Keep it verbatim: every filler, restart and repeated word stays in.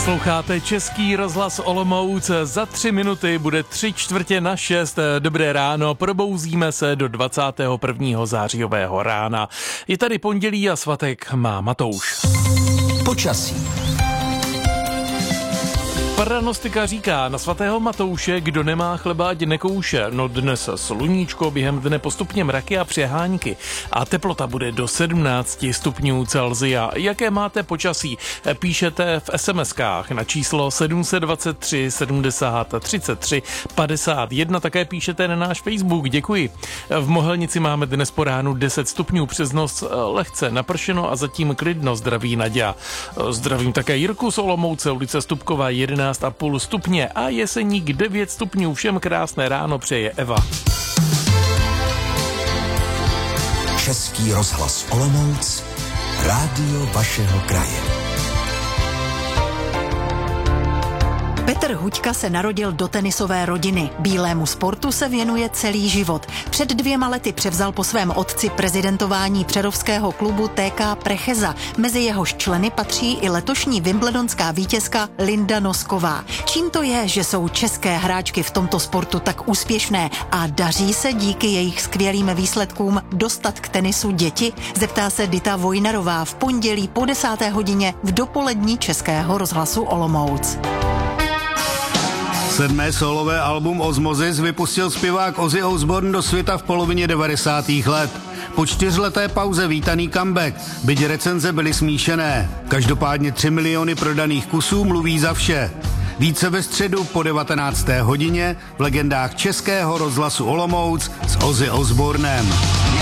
Posloucháte Český rozhlas Olomouc. Za tři minuty bude tři čtvrtě na šest. Dobré ráno, probouzíme se do dvacátého prvního zářijového rána. Je tady pondělí a svatek má Matouš. Počasí. Pranostika říká na svatého Matouše, kdo nemá chleba, ať nekouše. No dnes sluníčko, během dne postupně mraky a přehánky. A teplota bude do sedmnáct stupňů Celsia. Jaké máte počasí? Píšete v es em eskách na číslo sedm set dvacet tři sedmdesát třicet tři padesát jedna. Také píšete na náš Facebook. Děkuji. V Mohelnici máme dnes po ránu deset stupňů, přes noc lehce napršeno a zatím klidno. Zdraví Naďa. Zdravím také Jirku z Olomouce, ulice Stupková jedenáct a půl stupně a Jeseník devět stupňů. Všem krásné ráno přeje Eva. Český rozhlas Olomouc, rádio vašeho kraje. Petr Huďka se narodil do tenisové rodiny. Bílému sportu se věnuje celý život. Před dvěma lety převzal po svém otci prezidentování přerovského klubu té ká Precheza. Mezi jehož členy patří i letošní wimbledonská vítězka Linda Nosková. Čím to je, že jsou české hráčky v tomto sportu tak úspěšné a daří se díky jejich skvělým výsledkům dostat k tenisu děti? Zeptá se Dita Vojnarová v pondělí po desáté hodině v dopolední Českého rozhlasu Olomouc. Sedmé solové album Osmosis vypustil zpěvák Ozzy Osbourne do světa v polovině devadesátých let. Po čtyřleté pauze vítaný comeback, byť recenze byly smíšené. Každopádně tři miliony prodaných kusů mluví za vše. Více ve středu po devatenácté hodině v legendách Českého rozhlasu Olomouc s Ozzy Osbournem.